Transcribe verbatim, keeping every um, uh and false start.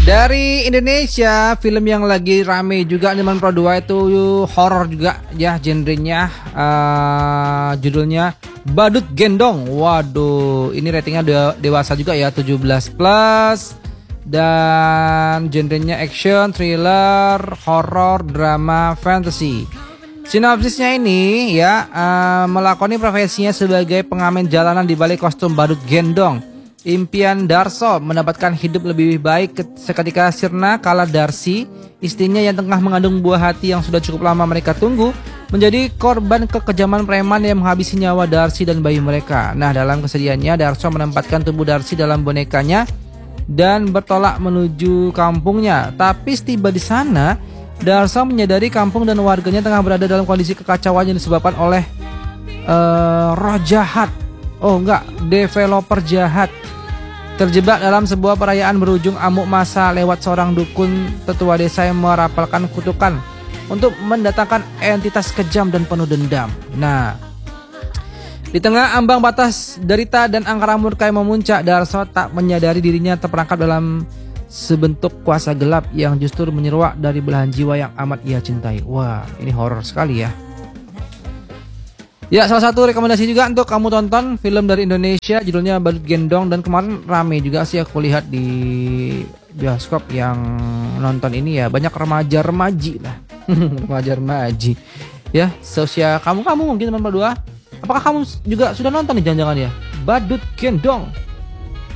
Dari Indonesia, film yang lagi rame juga di Pro dua itu horor juga ya genrenya, uh, judulnya Badut Gendong. Waduh, ini ratingnya de- dewasa juga ya, tujuh belas plus, dan genrenya action, thriller, horor, drama, fantasy. Sinopsisnya ini ya, uh, melakoni profesinya sebagai pengamen jalanan di balik kostum badut gendong. Impian Darso mendapatkan hidup lebih baik seketika sirna kala Darsi, istrinya yang tengah mengandung buah hati yang sudah cukup lama mereka tunggu, menjadi korban kekejaman preman yang menghabisi nyawa Darsi dan bayi mereka. Nah, dalam kesedihannya Darso menempatkan tubuh Darsi dalam bonekanya dan bertolak menuju kampungnya. Tapi setiba di sana, Darso menyadari kampung dan warganya tengah berada dalam kondisi kekacauan yang disebabkan oleh uh, roh jahat. Oh enggak, developer jahat. Terjebak dalam sebuah perayaan berujung amuk masa lewat seorang dukun tetua desa yang merapalkan kutukan untuk mendatangkan entitas kejam dan penuh dendam. Nah, di tengah ambang batas derita dan angkara murka yang memuncak, Darso tak menyadari dirinya terperangkap dalam sebentuk kuasa gelap yang justru menyeruak dari belahan jiwa yang amat ia cintai. Wah, ini horor sekali ya. Ya, salah satu rekomendasi juga untuk kamu tonton film dari Indonesia, judulnya Badut Gendong, dan kemarin rame juga sih aku lihat di bioskop yang nonton ini ya, banyak remaja-remaji lah. Remaja-remaji. Ya, seusia kamu-kamu mungkin teman berdua. Apakah kamu juga sudah nonton nih jangan-jangan ya? Badut Gendong.